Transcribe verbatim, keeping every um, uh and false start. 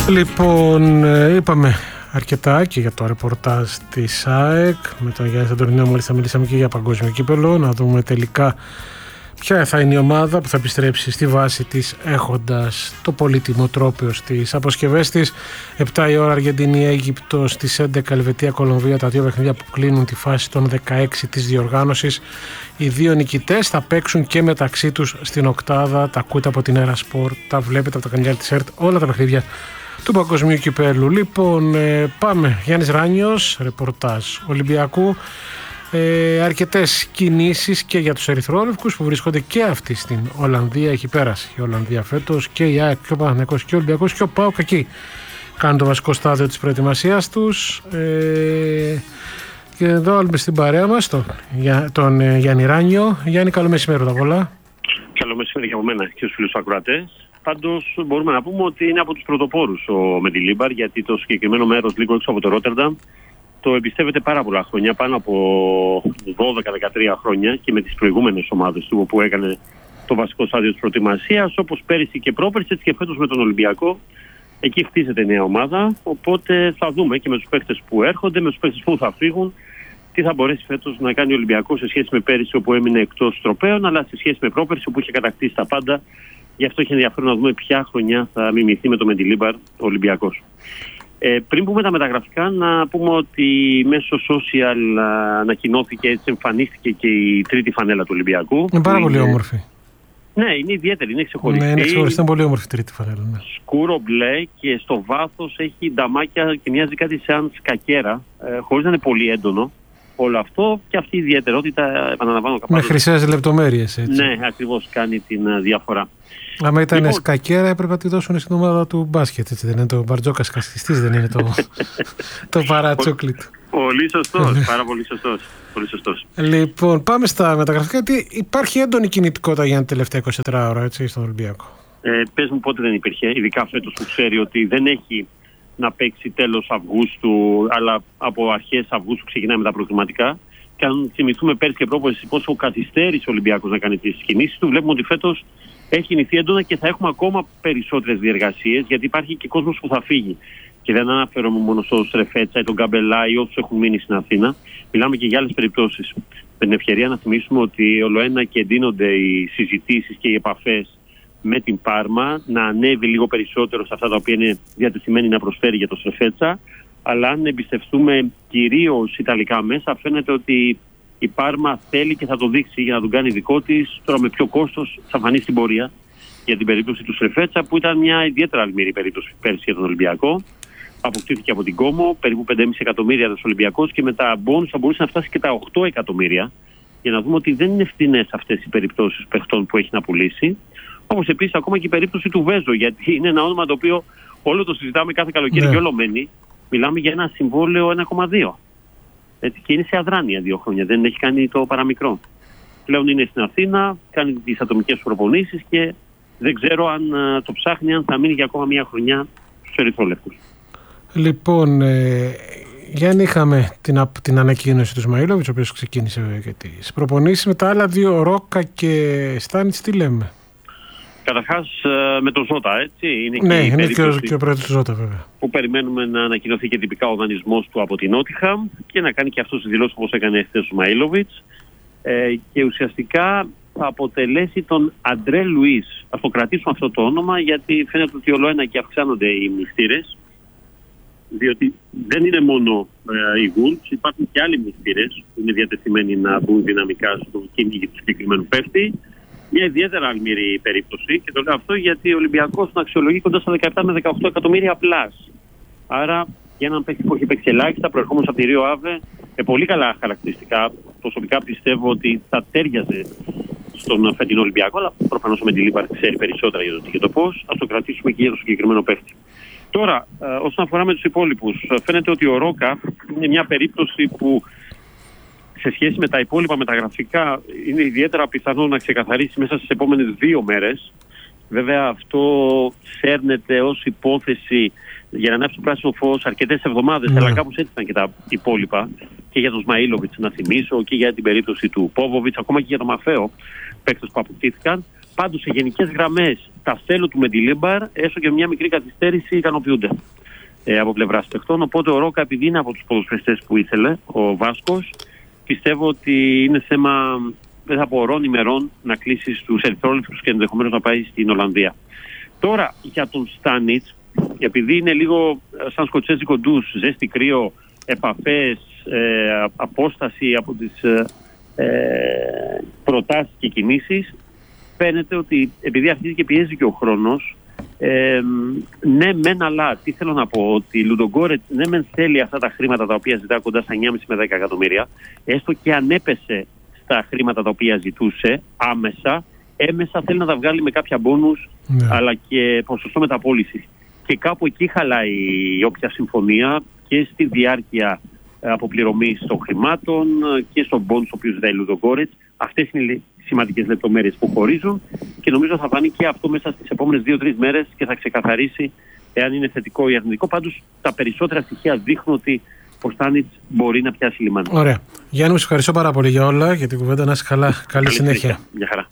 Λοιπόν, είπαμε αρκετά και για το ρεπορτάζ της ΑΕΚ. Με τον Γιάννη Σαντορινό μόλις θα μιλήσαμε και για παγκόσμιο κύπελο. Να δούμε τελικά ποια θα είναι η ομάδα που θα επιστρέψει στη βάση της, έχοντας το πολύτιμο τρόπαιο στις αποσκευές της. επτά η ώρα Αργεντινή, Αίγυπτος, στις έντεκα Ελβετία, Κολομβία, τα δύο παιχνίδια που κλείνουν τη φάση των δεκαέξι της διοργάνωσης. Οι δύο νικητές θα παίξουν και μεταξύ τους στην οκτάδα. Τα ακούτε από την Έρα Σπορ, τα βλέπετε από τα κανάλια της ΕΡΤ, όλα τα παιχνίδια του παγκοσμίου κυπέλου. Λοιπόν, ε, πάμε. Γιάννης Ράνιος, ρεπορτάζ Ολυμπιακού. Ε, αρκετές κινήσεις και για τους ερυθρόλευκους που βρίσκονται και αυτοί στην Ολλανδία. Έχει πέρασει η Ολλανδία φέτος και η ΑΕΚ και ο Παναθηναϊκός και ο Ολυμπιακός και ο ΠΑΟΚ εκεί κάνουν το βασικό στάδιο της προετοιμασίας τους. Ε, και εδώ όλοι στην παρέα μας τον, τον ε, Γιάννη Ράνιο. Γιάννη, καλό μεσημέρι πρώτα απ' όλα. Καλό μεσημέρι για μένα και στους φίλους ακροατές. Πάντως μπορούμε να πούμε ότι είναι από τους πρωτοπόρους ο Μεντιλίμπαρ, γιατί το συγκεκριμένο μέρος λίγο έξω από το Ρότερνταμ το εμπιστεύεται πάρα πολλά χρόνια, πάνω από δώδεκα με δεκατρία χρόνια, και με τις προηγούμενες ομάδες του που έκανε το βασικό στάδιο της προετοιμασίας, όπως πέρυσι και πρόπερσι, έτσι και φέτος με τον Ολυμπιακό. Εκεί χτίζεται η νέα ομάδα, οπότε θα δούμε και με τους παίκτες που έρχονται, με τους παίκτες που θα φύγουν, τι θα μπορέσει φέτος να κάνει ο Ολυμπιακός σε σχέση με πέρυσι όπου έμεινε εκτός τροπαίων, αλλά σε σχέση με πρόπερσι όπου είχε κατακτήσει τα πάντα. Γι' αυτό έχει ενδιαφέρον να δούμε ποια χρονιά θα μιμηθεί με το Μεντιλίμπαρ ο Ολυμπιακός. Ε, πριν πούμε τα μεταγραφικά, να πούμε ότι μέσω social α, ανακοινώθηκε, έτσι εμφανίστηκε και η τρίτη φανέλα του Ολυμπιακού. Είναι πάρα πολύ είναι... όμορφη. Ναι, είναι ιδιαίτερη, είναι ξεχωριστή. Ναι, είναι ξεχωριστή, είναι πολύ όμορφη η τρίτη φανέλα. Ναι. Σκούρο μπλε και στο βάθος έχει νταμάκια και μοιάζει κάτι σαν σκακέρα, ε, χωρίς να είναι πολύ έντονο όλο αυτό, και αυτή η ιδιαιτερότητα, επαναλαμβάνω, με χρυσές λεπτομέρειες, έτσι. Ναι, ακριβώς κάνει την uh, διαφορά. Άμα ήταν λοιπόν σκακέρα, έπρεπε να τη δώσουν στην ομάδα του μπάσκετ. Έτσι, δεν είναι το Μπαρτζόκας καστιστής, δεν είναι το, το παρατσόκλι του. Πολύ σωστός, πάρα πολύ σωστός. Πολύ σωστός. Λοιπόν, πάμε στα μεταγραφικά. Γιατί υπάρχει έντονη κινητικότητα για την τελευταία είκοσι τέσσερις ώρα, έτσι, στον Ολυμπιακό. Ε, πες μου πότε δεν υπήρχε, ειδικά φέτος που ξέρει ότι δεν έχει να παίξει τέλος Αυγούστου, αλλά από αρχές Αυγούστου ξεκινάμε τα προκριματικά. Και αν θυμηθούμε πέρσι και πρόπερσι πόσο καθυστέρησε ο Ολυμπιακός να κάνει τις κινήσεις του, βλέπουμε ότι φέτος έχει κινηθεί έντονα και θα έχουμε ακόμα περισσότερες διεργασίες, γιατί υπάρχει και κόσμος που θα φύγει. Και δεν αναφέρομαι μόνο στο Σρεφέτσα ή τον Καμπελά ή όσους έχουν μείνει στην Αθήνα. Μιλάμε και για άλλες περιπτώσεις. Με την ευκαιρία να θυμίσουμε ότι ολοένα και εντείνονται οι συζητήσεις και οι επαφές με την Πάρμα, να ανέβει λίγο περισσότερο σε αυτά τα οποία είναι διατεθειμένη να προσφέρει για το Σρεφέτσα. Αλλά αν εμπιστευτούμε κυρίως ιταλικά μέσα, φαίνεται ότι η Πάρμα θέλει και θα το δείξει για να τον κάνει δικό της. Τώρα με ποιο κόστος θα φανεί στην πορεία, για την περίπτωση του Σρεφέτσα, που ήταν μια ιδιαίτερα αλμυρή περίπτωση πέρσι για τον Ολυμπιακό. Αποκτήθηκε από την Κόμο, περίπου πέντε κόμμα πέντε εκατομμύρια του Ολυμπιακός, και με τα μπόνους θα μπορούσε να φτάσει και τα οκτώ εκατομμύρια. Για να δούμε ότι δεν είναι φθηνές αυτές οι περιπτώσεις παιχτών που έχει να πουλήσει. Όπως επίσης ακόμα και η περίπτωση του Βέζο, γιατί είναι ένα όνομα το οποίο όλο το συζητάμε κάθε καλοκαίρι, ναι, και όλο μένει. Μιλάμε για ένα συμβόλαιο ένα κόμμα δύο. Έτσι, και είναι σε αδράνεια δύο χρόνια, δεν έχει κάνει το παραμικρό. Πλέον είναι στην Αθήνα, κάνει τις ατομικές προπονήσεις και δεν ξέρω αν uh, το ψάχνει, αν θα μείνει για ακόμα μια χρονιά στους ερυθρόλευκους. Λοιπόν, ε, Γιάννη, είχαμε την, την ανακοίνωση του Σμαΐλοβιτς, ο οποίος ξεκίνησε και τις προπονήσεις. Με τα άλλα δύο, Ρόκα και Στάνιτς, τι λέμε? Καταρχάς με τον Ζώτα, έτσι. Είναι ναι, και είναι και ο, και ο πρόεδρος του Ζώτα, βέβαια. Που περιμένουμε να ανακοινωθεί και τυπικά ο δανεισμός του από την Νότιχαμ και να κάνει και αυτός τη δηλώση όπως έκανε χθες ο Σμαΐλοβιτς. Ε, και ουσιαστικά θα αποτελέσει τον Αντρέ Λουίς. Ας το κρατήσουμε αυτό το όνομα, γιατί φαίνεται ότι ολοένα και αυξάνονται οι μυστήρες. Διότι δεν είναι μόνο ε, οι Wolves, υπάρχουν και άλλοι μυστήρες που είναι διατεθειμένοι να μπουν δυναμικά στο κυνήγι του συγκεκριμένου παίκτη. Μια ιδιαίτερα αλμυρή περίπτωση, και το λέω αυτό γιατί ο Ολυμπιακός τον αξιολογεί κοντά στα δεκαεπτά με δεκαοκτώ εκατομμύρια πλάς. Άρα για έναν παίκτη που έχει παίξει ελάχιστα, προερχόμενος από τη Ρίο Άβε, με πολύ καλά χαρακτηριστικά, προσωπικά πιστεύω ότι θα τέριαζε στον φετινό Ολυμπιακό, αλλά προφανώς ο Μεντιλίμπαρ ξέρει περισσότερα για το τι και το πώς. Ας το κρατήσουμε και για το συγκεκριμένο παίκτη. Τώρα, ε, όσον αφορά με τους υπόλοιπους, φαίνεται ότι ο Ρόκα είναι μια περίπτωση που σε σχέση με τα υπόλοιπα μεταγραφικά είναι ιδιαίτερα πιθανό να ξεκαθαρίσει μέσα στις επόμενες δύο μέρες. Βέβαια αυτό σέρνεται ως υπόθεση για να ανάψει το πράσινο φως αρκετές εβδομάδες, mm. αλλά κάπως έτσι ήταν και τα υπόλοιπα. Και για τον Σμαΐλοβιτς να θυμίσω, και για την περίπτωση του Πόβοβιτς, ακόμα και για τον Μαφέο, παίκτες που αποκτήθηκαν. Πάντως σε γενικές γραμμές τα θέλω του Μεντιλίμπαρ, έστω και μια μικρή καθυστέρηση, ικανοποιούνται ε, από πλευράς παιχτών. Οπότε ο Ρόκα, επειδή είναι από τους ποδοσφαιριστές που ήθελε ο Βάσκος, πιστεύω ότι είναι θέμα, δεν θα πω ωρών ημερών, να κλείσει στους ερυθρόλευκους και ενδεχομένως να πάει στην Ολλανδία. Τώρα για τον Στάνιτς, επειδή είναι λίγο σαν σκοτσέζικο ντους, ζέστη, κρύο, επαφές, ε, απόσταση από τις ε, προτάσεις και κινήσεις, φαίνεται ότι επειδή αρχίζει και πιέζει και ο χρόνος, ε, ναι μεν, αλλά τι θέλω να πω, ότι η Λουντογκόρετς ναι μεν θέλει αυτά τα χρήματα τα οποία ζητά κοντά στα εννιά κόμμα πέντε με δέκα εκατομμύρια, έστω και αν έπεσε στα χρήματα τα οποία ζητούσε άμεσα, έμεσα θέλει να τα βγάλει με κάποια μπόνους, ναι, αλλά και ποσοστό μεταπώλησης. Και κάπου εκεί χαλάει η όποια συμφωνία και στη διάρκεια αποπληρωμής των χρημάτων και στον μπόνους ο οποίος ζητάει η Λουντογκόρετς. Αυτές είναι οι σημαντικές λεπτομέρειες που χωρίζουν και νομίζω θα φανεί και αυτό μέσα στις επόμενες δύο τρεις μέρες και θα ξεκαθαρίσει εάν είναι θετικό ή αρνητικό. Πάντως τα περισσότερα στοιχεία δείχνουν ότι ο Στάνιτς μπορεί να πιάσει λιμάνι. Ωραία. Γιάννη, μου ευχαριστώ πάρα πολύ για όλα, για την κουβέντα. Να είσαι καλά. Καλή, Καλή συνέχεια. Γεια χαρά.